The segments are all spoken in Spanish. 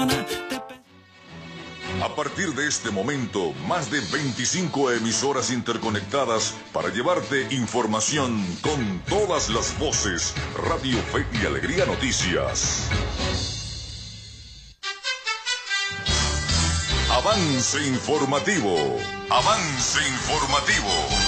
A partir de este momento, más de 25 emisoras interconectadas para llevarte información con todas las voces. Radio Fe y Alegría Noticias. Avance informativo. Avance informativo.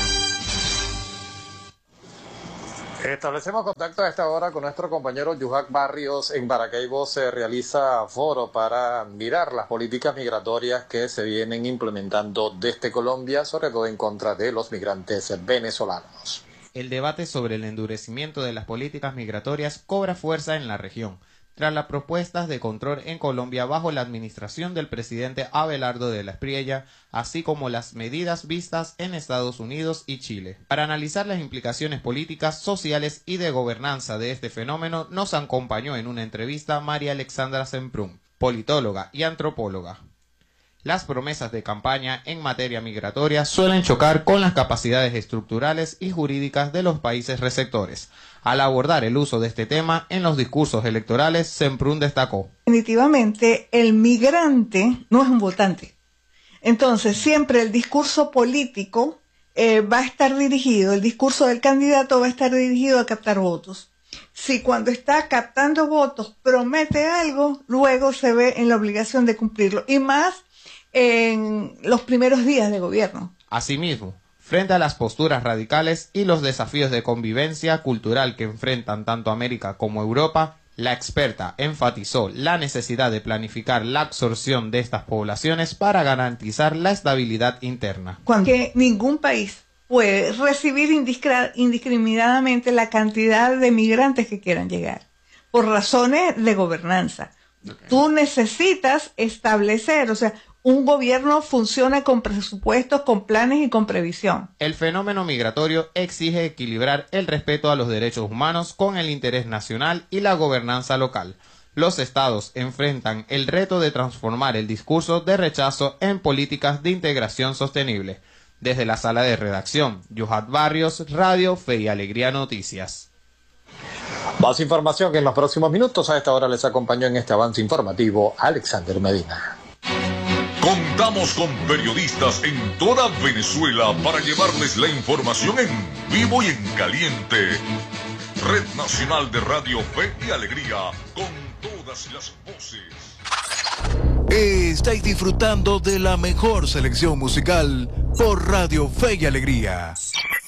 Establecemos contacto a esta hora con nuestro compañero Yuhac Barrios. En Maracaibo se realiza foro para mirar las políticas migratorias que se vienen implementando desde Colombia, sobre todo en contra de los migrantes venezolanos. El debate sobre el endurecimiento de las políticas migratorias cobra fuerza en la región, tras las propuestas de control en Colombia bajo la administración del presidente Abelardo de la Espriella, así como las medidas vistas en Estados Unidos y Chile. Para analizar las implicaciones políticas, sociales y de gobernanza de este fenómeno, nos acompañó en una entrevista María Alexandra Semprún, politóloga y antropóloga. Las promesas de campaña en materia migratoria suelen chocar con las capacidades estructurales y jurídicas de los países receptores. Al abordar el uso de este tema en los discursos electorales, Semprún destacó: definitivamente el migrante no es un votante. Entonces, siempre el discurso político va a estar dirigido, el discurso del candidato va a estar dirigido a captar votos. Si cuando está captando votos promete algo, luego se ve en la obligación de cumplirlo. Y más en los primeros días de gobierno. Asimismo, frente a las posturas radicales y los desafíos de convivencia cultural que enfrentan tanto América como Europa, la experta enfatizó la necesidad de planificar la absorción de estas poblaciones para garantizar la estabilidad interna. Cuando ningún país puede recibir indiscriminadamente la cantidad de migrantes que quieran llegar, por razones de gobernanza. Okay. Tú necesitas establecer, un gobierno funciona con presupuestos, con planes y con previsión. El fenómeno migratorio exige equilibrar el respeto a los derechos humanos con el interés nacional y la gobernanza local. Los estados enfrentan el reto de transformar el discurso de rechazo en políticas de integración sostenible. Desde la sala de redacción, Yuhac Barrios, Radio Fe y Alegría Noticias. Más información en los próximos minutos. A esta hora les acompañó en este avance informativo Alexander Medina. Contamos con periodistas en toda Venezuela para llevarles la información en vivo y en caliente. Red Nacional de Radio Fe y Alegría, con todas las voces. Estáis disfrutando de la mejor selección musical por Radio Fe y Alegría.